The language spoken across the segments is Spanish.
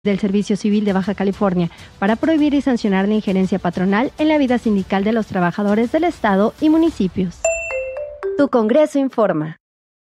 del Servicio Civil de Baja California para prohibir y sancionar la injerencia patronal en la vida sindical de los trabajadores del Estado y municipios. Tu Congreso informa.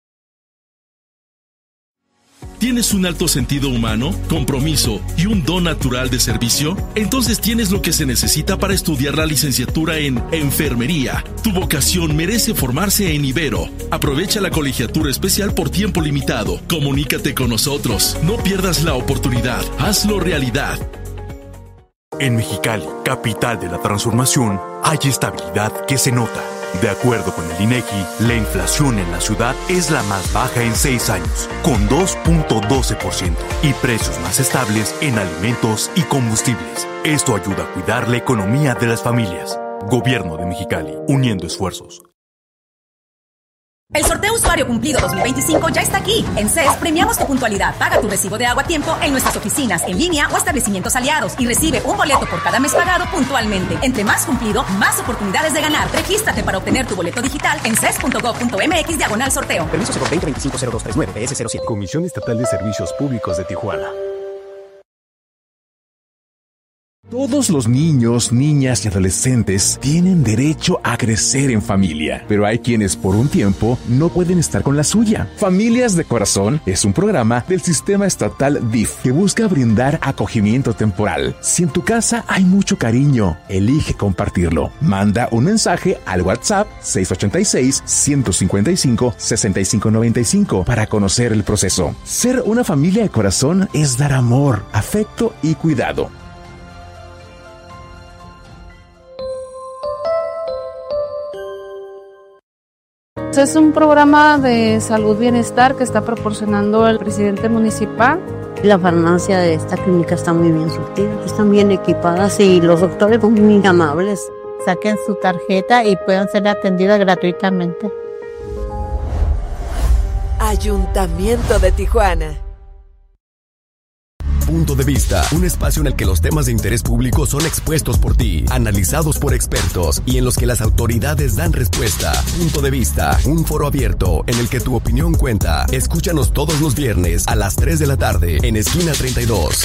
¿Tienes un alto sentido humano, compromiso y un don natural de servicio? Entonces tienes lo que se necesita para estudiar la licenciatura en Enfermería. Tu vocación merece formarse en Ibero. Aprovecha la colegiatura especial por tiempo limitado. Comunícate con nosotros. No pierdas la oportunidad. Hazlo realidad. En Mexicali, capital de la transformación, hay estabilidad que se nota. De acuerdo con el INEGI, la inflación en la ciudad es la más baja en 6 años, con 2.12%, y precios más estables en alimentos y combustibles. Esto ayuda a cuidar la economía de las familias. Gobierno de Mexicali, uniendo esfuerzos. El sorteo usuario cumplido 2025 ya está aquí. En CES premiamos tu puntualidad. Paga tu recibo de agua a tiempo en nuestras oficinas, en línea o establecimientos aliados y recibe un boleto por cada mes pagado puntualmente. Entre más cumplido, más oportunidades de ganar. Regístrate para obtener tu boleto digital en ces.gov.mx/sorteo. Permiso 020-250239 PS07. Comisión Estatal de Servicios Públicos de Tijuana. Todos los niños, niñas y adolescentes tienen derecho a crecer en familia, pero hay quienes por un tiempo no pueden estar con la suya. Familias de Corazón es un programa del sistema estatal DIF que busca brindar acogimiento temporal. Si en tu casa hay mucho cariño, elige compartirlo. Manda un mensaje al WhatsApp 686-155-6595 para conocer el proceso. Ser una familia de corazón es dar amor, afecto y cuidado. Es un programa de salud bienestar que está proporcionando el presidente municipal. La farmacia de esta clínica está muy bien surtida, están bien equipadas y los doctores son muy amables. Saquen su tarjeta y puedan ser atendidas gratuitamente. Ayuntamiento de Tijuana. Punto de Vista, un espacio en el que los temas de interés público son expuestos por ti, analizados por expertos y en los que las autoridades dan respuesta. Punto de Vista, un foro abierto en el que tu opinión cuenta. Escúchanos todos los viernes a las 3 de la tarde en Esquina 32.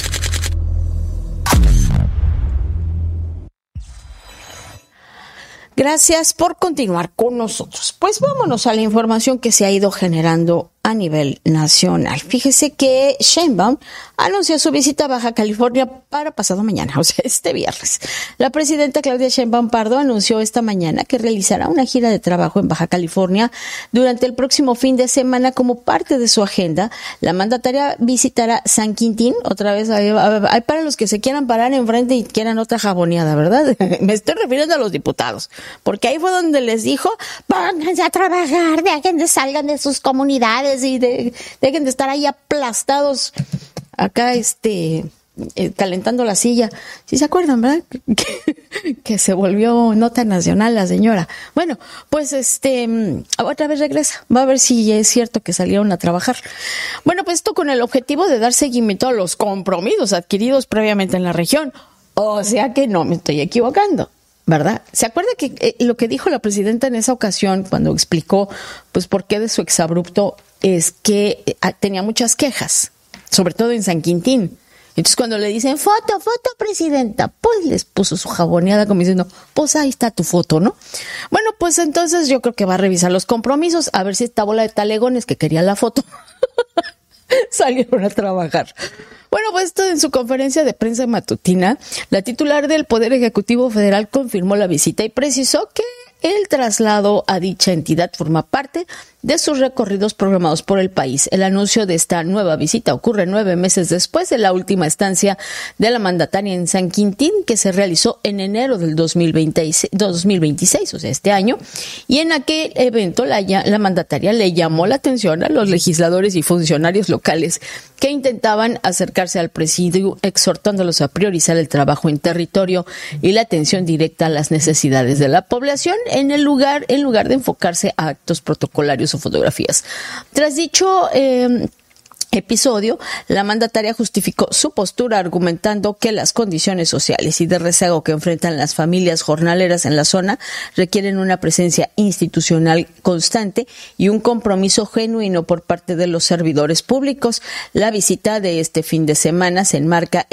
Gracias por continuar con nosotros. Pues vámonos a la información que se ha ido generando a nivel nacional. Fíjese que Sheinbaum anunció su visita a Baja California para pasado mañana, o sea, este viernes. La presidenta Claudia Sheinbaum Pardo anunció esta mañana que realizará una gira de trabajo en Baja California durante el próximo fin de semana. Como parte de su agenda, la mandataria visitará San Quintín, otra vez, hay para los que se quieran parar enfrente y quieran otra jaboneada, ¿verdad? Me estoy refiriendo a los diputados, porque ahí fue donde les dijo, pónganse a trabajar, dejen de salgan de sus comunidades y dejen de estar ahí aplastados acá calentando la silla. ¿Sí se acuerdan, verdad? Que se volvió nota nacional la señora. Bueno, pues otra vez regresa. Va a ver si es cierto que salieron a trabajar. Bueno, pues esto con el objetivo de dar seguimiento a los compromisos adquiridos previamente en la región. O sea que no me estoy equivocando, ¿verdad? ¿Se acuerda que lo que dijo la presidenta en esa ocasión cuando explicó pues por qué de su exabrupto es que tenía muchas quejas, sobre todo en San Quintín? Entonces cuando le dicen foto, presidenta, pues les puso su jaboneada como diciendo, pues ahí está tu foto, ¿no? Bueno, pues entonces yo creo que va a revisar los compromisos, a ver si esta bola de talegones que querían la foto salieron a trabajar. Bueno, pues esto en su conferencia de prensa matutina, la titular del Poder Ejecutivo Federal confirmó la visita y precisó que el traslado a dicha entidad forma parte de sus recorridos programados por el país. El anuncio de esta nueva visita ocurre 9 meses después de la última estancia de la mandataria en San Quintín, que se realizó en enero del 2026, o sea, este año, y en aquel evento la mandataria le llamó la atención a los legisladores y funcionarios locales que intentaban acercarse al presidio, exhortándolos a priorizar el trabajo en territorio y la atención directa a las necesidades de la población en lugar de enfocarse a actos protocolarios o fotografías. Tras dicho episodio, la mandataria justificó su postura argumentando que las condiciones sociales y de rezago que enfrentan las familias jornaleras en la zona requieren una presencia institucional constante y un compromiso genuino por parte de los servidores públicos. La visita de este fin de semana se enmarca